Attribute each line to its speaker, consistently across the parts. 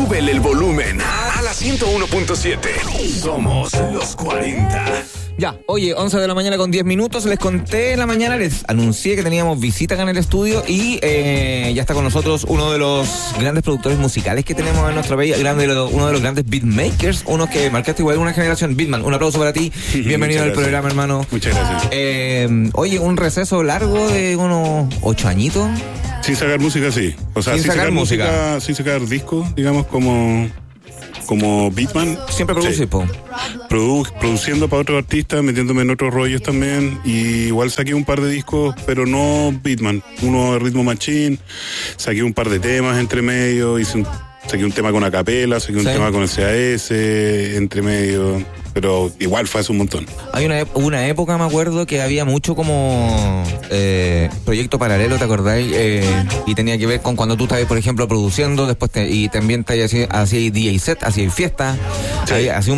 Speaker 1: Súbele el volumen a la 101.7. Somos los 40.
Speaker 2: Ya, oye, 11 de la mañana con 10 minutos. Les conté en la mañana, les anuncié que teníamos visita acá en el estudio y ya está con nosotros uno de los grandes productores musicales que tenemos en nuestra bella, uno de los grandes beatmakers, uno que marcaste igual una generación. Beatman, un aplauso para ti. Bienvenido al programa, hermano.
Speaker 3: Muchas gracias.
Speaker 2: Oye, un receso largo de unos 8 añitos.
Speaker 3: Sin sacar música, sí. O sea, sin sacar música, sin sacar discos, digamos, como Beatman.
Speaker 2: Siempre produce,
Speaker 3: sí.
Speaker 2: po.
Speaker 3: Produciendo para otros artistas, metiéndome en otros rollos también. Y igual saqué un par de discos, pero no Beatman. Uno de Ritmo Machine, saqué un par de temas entre medio, saqué un tema con acapela, saqué un tema con el CAS entre medio. Pero igual fue hace un montón.
Speaker 2: Hay una época, me acuerdo, que había mucho como proyecto paralelo, ¿te acordáis? Y tenía que ver con cuando tú estabas, por ejemplo, produciendo, después y también hacías DJ set, hacías fiesta. Sí.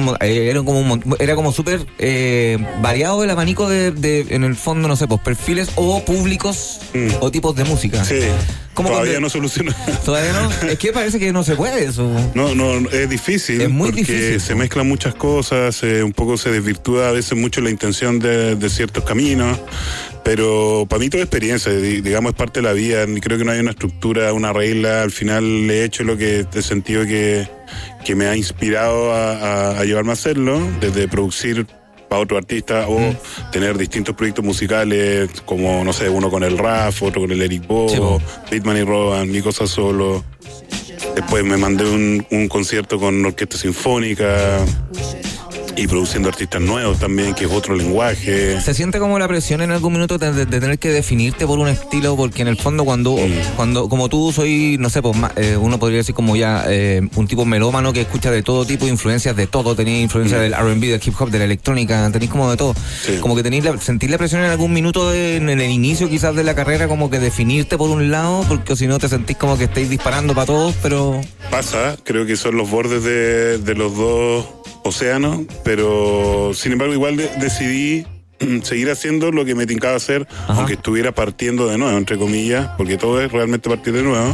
Speaker 2: Era como súper variado el abanico de en el fondo, no sé, pues perfiles o públicos o tipos de música.
Speaker 3: Sí. Todavía no soluciona.
Speaker 2: ¿Todavía no? Es que parece que no se puede eso.
Speaker 3: No, es difícil.
Speaker 2: Es muy
Speaker 3: porque
Speaker 2: difícil.
Speaker 3: Se mezclan muchas cosas, un poco se desvirtúa a veces mucho la intención de ciertos caminos, pero para mí toda experiencia, digamos, es parte de la vida. Creo que no hay una estructura, una regla. Al final he hecho lo que he sentido que me ha inspirado a llevarme a hacerlo, desde producir para otro artista o tener distintos proyectos musicales, como, no sé, uno con el Raf, otro con el Eric Bo, sí, Beatman y Roban, Mi Cosa Solo. Después me mandé un concierto con orquesta sinfónica y produciendo artistas nuevos también, que es otro lenguaje.
Speaker 2: ¿Se siente como la presión en algún minuto de tener que definirte por un estilo? Porque en el fondo cuando como tú soy, no sé, pues uno podría decir como ya un tipo melómano que escucha de todo tipo, influencias de todo, tenés influencia del R&B, del hip hop, de la electrónica, tenés como de todo. Sí. Como que sentís la presión en algún minuto en el inicio quizás de la carrera, como que definirte por un lado, porque si no te sentís como que estáis disparando para todos, pero...
Speaker 3: Pasa, creo que son los bordes de los dos océanos, pero sin embargo igual decidí seguir haciendo lo que me tincaba hacer, aunque estuviera partiendo de nuevo, entre comillas, porque todo es realmente partir de nuevo.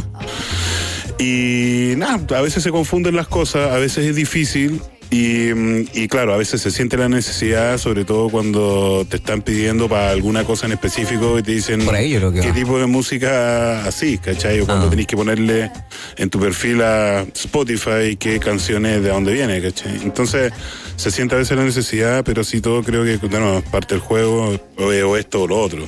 Speaker 3: Y nada, a veces se confunden las cosas, a veces es difícil. Y claro, a veces se siente la necesidad, sobre todo cuando te están pidiendo para alguna cosa en específico y te dicen qué tipo de música así, ¿cachai? O cuando tenés que ponerle en tu perfil a Spotify qué canciones de dónde viene, ¿cachai? Entonces se siente a veces la necesidad, pero sí todo creo que bueno, parte del juego o esto o lo otro.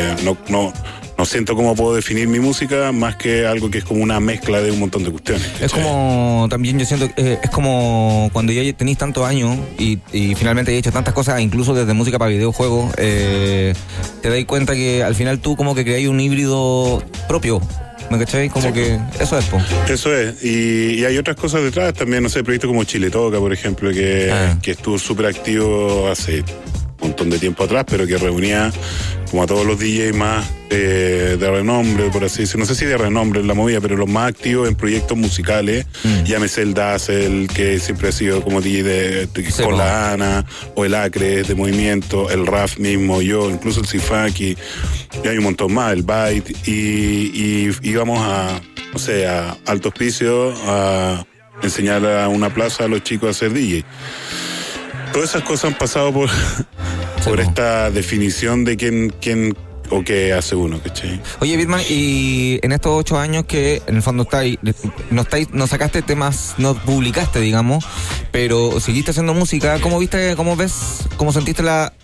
Speaker 3: No siento cómo puedo definir mi música más que algo que es como una mezcla de un montón de cuestiones. ¿Cachai?
Speaker 2: Es como, también yo siento, es como cuando ya tenéis tantos años y finalmente he hecho tantas cosas, incluso desde música para videojuegos, te dais cuenta que al final tú como que creáis un híbrido propio. ¿Me cachai? Como sí, que eso es, po.
Speaker 3: Eso es, y hay otras cosas detrás también, no sé, proyectos como Chile Toca, por ejemplo, que estuvo súper activo hace un montón de tiempo atrás, pero que reunía como a todos los DJs más de renombre, por así decirlo. No sé si de renombre en la movida, pero los más activos en proyectos musicales. Llámese el Dazzle, que siempre ha sido como DJ con la Ana, o el Acre de Movimiento, el Raf mismo, yo, incluso el Sifaki, y hay un montón más, el Byte, y íbamos a, no sé, a Alto Hospicio a enseñar a una plaza a los chicos a hacer DJ. Todas esas cosas han pasado por esta definición de quién o qué hace uno, ¿cachai?
Speaker 2: Oye, Beatman, y en estos 8 años que en el fondo no sacaste temas, no publicaste, digamos, pero seguiste haciendo música, ¿cómo sentiste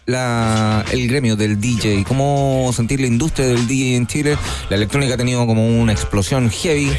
Speaker 2: el gremio del DJ? ¿Cómo sentís la industria del DJ en Chile? La electrónica ha tenido como una explosión heavy,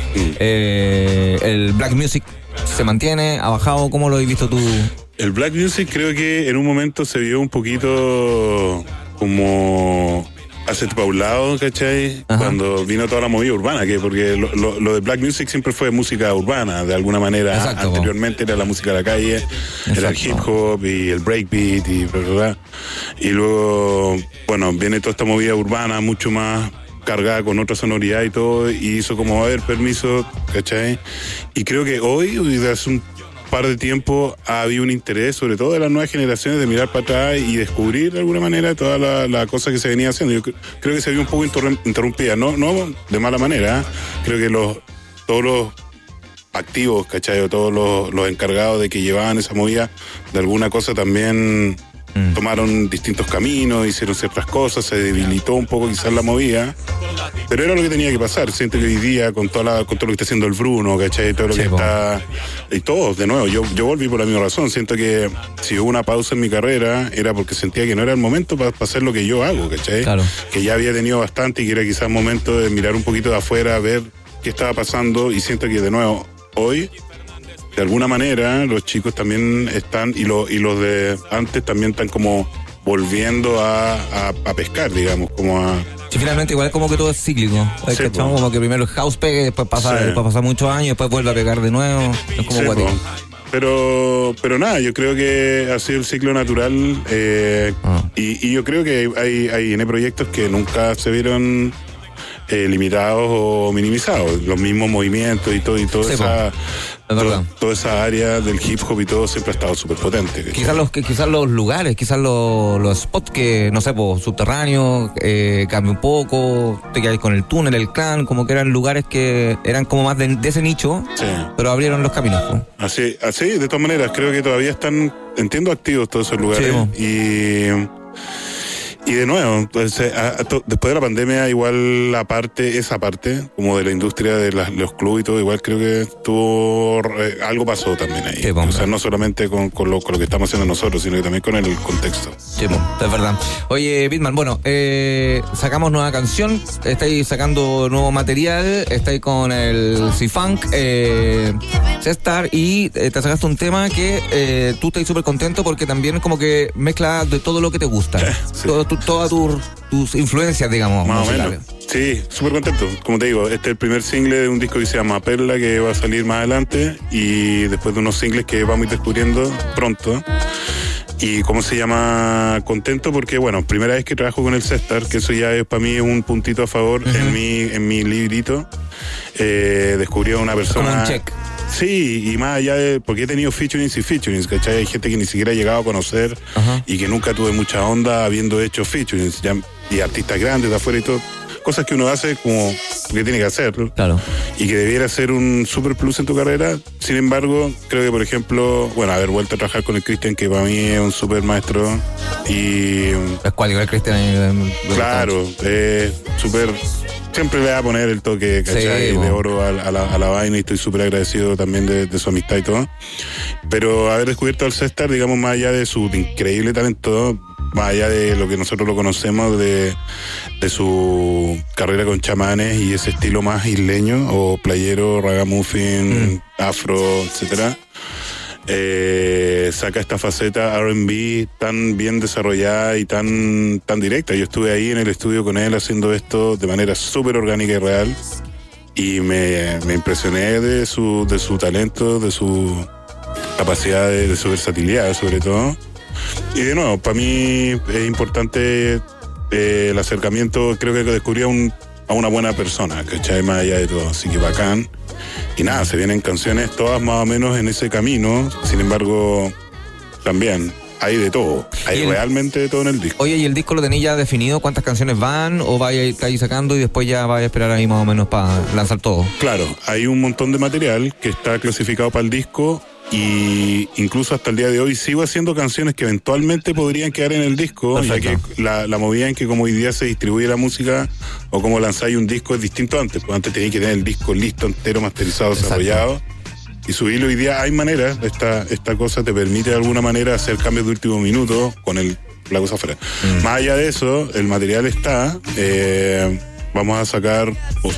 Speaker 2: el black music se mantiene, ha bajado, ¿cómo lo has visto tú?
Speaker 3: El black music creo que en un momento se vio un poquito como hacia para un lado, ¿cachai? Cuando vino toda la movida urbana, porque lo de black music siempre fue música urbana, de alguna manera. Exacto. Anteriormente era la música de la calle, exacto, era el hip hop y el breakbeat y ¿verdad? Y luego, bueno, viene toda esta movida urbana mucho más cargada con otra sonoridad y todo, y hizo como, a ver, permiso, ¿cachai? Y creo que hoy de hace un par de tiempo ha habido un interés, sobre todo de las nuevas generaciones, de mirar para atrás y descubrir de alguna manera toda la cosa que se venía haciendo. Yo creo que se vio un poco interrumpida, no de mala manera, creo que todos los activos, ¿cachai? O todos los encargados de que llevaban esa movida, de alguna cosa también tomaron distintos caminos, hicieron ciertas cosas, se debilitó un poco quizás la movida, pero era lo que tenía que pasar. Siento que hoy día con todo lo que está haciendo el Bruno, ¿cachai? Todo lo que está, y todo, de nuevo, yo volví por la misma razón. Siento que si hubo una pausa en mi carrera era porque sentía que no era el momento para hacer lo que yo hago, ¿cachai?
Speaker 2: Claro.
Speaker 3: Que ya había tenido bastante y que era quizás momento de mirar un poquito de afuera, ver qué estaba pasando, y siento que de nuevo hoy, de alguna manera, los chicos también están, y los de antes también están como volviendo a pescar, digamos, como a...
Speaker 2: Sí, finalmente igual como que todo es cíclico.
Speaker 3: Sí,
Speaker 2: como que primero el house pegue, después pasa muchos años, después vuelve a pegar de nuevo. Es como guatito.
Speaker 3: Pero nada, yo creo que ha sido el ciclo natural, y yo creo que hay N proyectos que nunca se vieron limitados o minimizados. Los mismos movimientos y todo
Speaker 2: Sí,
Speaker 3: toda esa área del hip hop y todo siempre ha estado súper potente.
Speaker 2: Quizás los lugares, quizás los spots que, no sé, subterráneos, cambia un poco, te quedas con el túnel, el clan, como que eran lugares que eran como más de ese nicho,
Speaker 3: sí,
Speaker 2: pero abrieron los caminos.
Speaker 3: Así, de todas maneras, creo que todavía están, entiendo, activos todos esos lugares. Sí, y de nuevo, pues, después de la pandemia, igual esa parte, como de la industria de los clubes y todo, igual creo que algo pasó también ahí. Sí, o sea, no solamente con lo que estamos haciendo nosotros, sino que también con el contexto.
Speaker 2: Sí, es verdad. Oye, Beatman, bueno, sacamos nueva canción, estáis sacando nuevo material, estáis con el C-Funk, C-Star, y te sacaste un tema que tú estás súper contento porque también como que mezcla de todo lo que te gusta.
Speaker 3: Sí.
Speaker 2: Todas tus influencias, digamos.
Speaker 3: Más o menos. Sí, súper contento. Como te digo, este es el primer single de un disco que se llama Perla, que va a salir más adelante, y después de unos singles que vamos a ir descubriendo pronto. Y cómo se llama, contento porque, bueno, primera vez que trabajo con el C-Star, que eso ya es para mí un puntito a favor. En mi librito. Descubrí a una persona...
Speaker 2: Como un check.
Speaker 3: Sí, y más allá de... Porque he tenido featurings y featurings, ¿cachai? Hay gente que ni siquiera he llegado a conocer y que nunca tuve mucha onda habiendo hecho featurings. Y artistas grandes de afuera y todo. Cosas que uno hace como que tiene que hacer.
Speaker 2: Claro.
Speaker 3: Y que debiera ser un super plus en tu carrera. Sin embargo, creo que, por ejemplo, bueno, haber vuelto a trabajar con el Cristian, que para mí es un super maestro. Y...
Speaker 2: Es cual, igual Cristian.
Speaker 3: Claro, súper... Siempre le va a poner el toque, ¿cachai? De oro a la vaina, y estoy súper agradecido también de su amistad y todo. Pero haber descubierto al C-Star, digamos, más allá de su increíble talento, más allá de lo que nosotros lo conocemos, de su carrera con chamanes y ese estilo más isleño, o playero, ragamuffin, afro, etcétera. Saca esta faceta R&B tan bien desarrollada y tan directa. Yo estuve ahí en el estudio con él haciendo esto de manera súper orgánica y real, y me impresioné de su talento, de su capacidad, de su versatilidad sobre todo. Y de nuevo, para mí es importante el acercamiento. Creo que descubrí a una buena persona, ¿cachai? Más allá de todo, así que bacán. Y nada, se vienen canciones todas más o menos en ese camino. Sin embargo, también hay de todo. Hay realmente de todo en el disco.
Speaker 2: Oye, ¿y el disco lo tenéis ya definido? ¿Cuántas canciones van? ¿O vais a ir sacando y después ya vais a esperar ahí más o menos para lanzar todo?
Speaker 3: Claro, hay un montón de material que está clasificado para el disco. Y incluso hasta el día de hoy sigo haciendo canciones que eventualmente podrían quedar en el disco. Perfecto. Ya que la movida en que como hoy día se distribuye la música o como lanzáis un disco es distinto antes. Pues antes tenías que tener el disco listo, entero, masterizado, desarrollado. Y subirlo hoy día hay maneras. Esta cosa te permite de alguna manera hacer cambios de último minuto con la cosa fuera. Más allá de eso, el material está... voy a sacar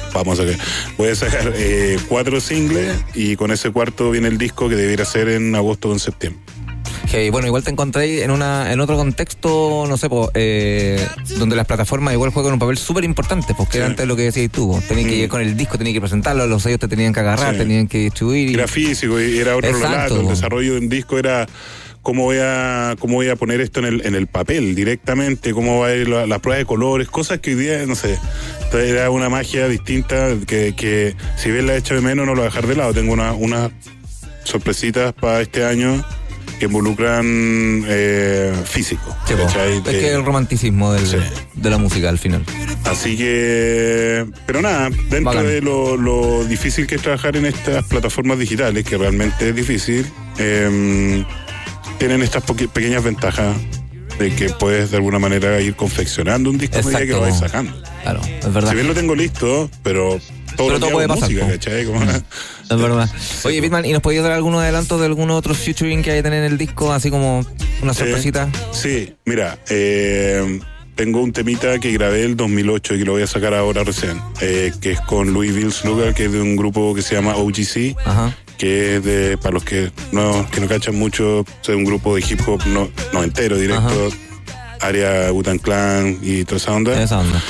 Speaker 3: 4 singles, y con ese cuarto viene el disco, que debiera ser en agosto o en septiembre.
Speaker 2: Okay, bueno, igual te encontréis en otro contexto, no sé, donde las plataformas igual juegan un papel súper importante, porque era antes lo que decías tú, tenías que ir con el disco, tenías que presentarlo, los sellos te tenían que agarrar, tenían que distribuir.
Speaker 3: Era físico y era otro relato. El desarrollo de un disco era... ¿Cómo voy a poner esto en el papel directamente? ¿Cómo va a ir las pruebas de colores? Cosas que hoy día, no sé, era una magia distinta que si bien la he hecho de menos, no lo voy a dejar de lado. Tengo unas sorpresitas para este año que involucran físico.
Speaker 2: Sí, es que el romanticismo de la música al final.
Speaker 3: Así que, pero nada, dentro
Speaker 2: Bacán.
Speaker 3: de lo difícil que es trabajar en estas plataformas digitales, que realmente es difícil, tienen estas pequeñas ventajas de que puedes de alguna manera ir confeccionando un disco a medida que lo vais sacando.
Speaker 2: Claro, es verdad.
Speaker 3: Si bien lo tengo listo, pero todo
Speaker 2: puede pasar,
Speaker 3: música,
Speaker 2: po.
Speaker 3: ¿cachai? Como,
Speaker 2: Es verdad. Oye, Bitman, ¿y nos podías dar algún adelanto de algún otro featuring que hay que tener en el disco? Así como una sorpresita.
Speaker 3: Sí, mira, tengo un temita que grabé el 2008 y que lo voy a sacar ahora recién, que es con Louisville Slugger, que es de un grupo que se llama OGC,
Speaker 2: Ajá.
Speaker 3: que es de, para los que no cachan mucho, es un grupo de hip hop no entero, directo, área Wu-Tang Clan y toda esa onda.
Speaker 2: Esa onda.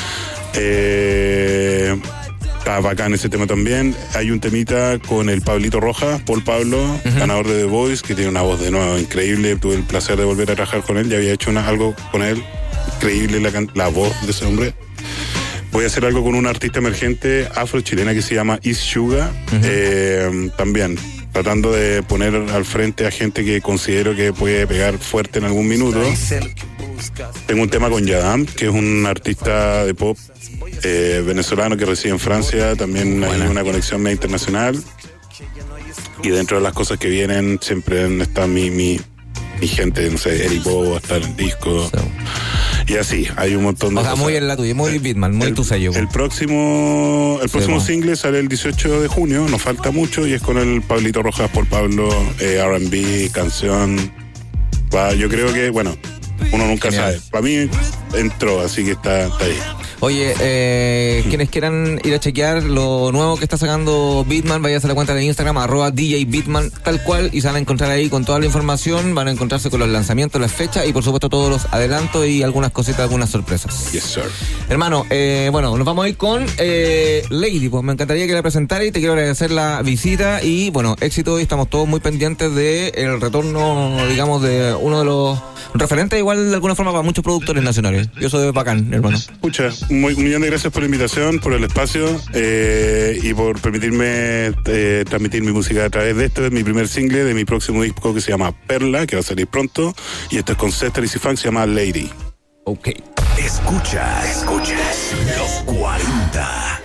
Speaker 3: Está bacán ese tema también. Hay un temita con el Pablito Rojas, Paul Pablo, ganador de The Voice, que tiene una voz de nuevo increíble. Tuve el placer de volver a trabajar con él, ya había hecho algo con él. Increíble la voz de ese hombre. Voy a hacer algo con una artista emergente afro-chilena que se llama Is Suga. También tratando de poner al frente a gente que considero que puede pegar fuerte en algún minuto. Tengo un tema con Yadam, que es un artista de pop venezolano que reside en Francia. También hay una conexión media internacional. Y dentro de las cosas que vienen siempre está mi gente, no sé, Eric Bo va a estar en el disco. Y así, hay un montón de
Speaker 2: cosas. Muy en la tuya, muy Bitman, muy tu sello.
Speaker 3: El próximo single sale el 18 de junio, nos falta mucho, y es con el Pablito Rojas, Paul Pablo, R&B, canción. Yo creo que, bueno, uno nunca sabe. Para mí entró, así que está ahí.
Speaker 2: Oye, quienes quieran ir a chequear lo nuevo que está sacando Bitman, váyanse a la cuenta de Instagram, @DJBitman, tal cual, y se van a encontrar ahí con toda la información, van a encontrarse con los lanzamientos, las fechas y por supuesto todos los adelantos y algunas cositas, algunas sorpresas.
Speaker 3: Yes, sir.
Speaker 2: Hermano, bueno, nos vamos a ir con Lady, pues me encantaría que la presentara y te quiero agradecer la visita y bueno, éxito, y estamos todos muy pendientes de el retorno, digamos, de uno de los referentes igual de alguna forma para muchos productores nacionales. Y eso es bacán, hermano.
Speaker 3: Escucha, un millón de gracias por la invitación, por el espacio y por permitirme transmitir mi música a través de esto. Es mi primer single de mi próximo disco que se llama Perla, que va a salir pronto, y esto es con César y Funk, se llama Lady.
Speaker 2: Ok.
Speaker 1: Escuchas los 40.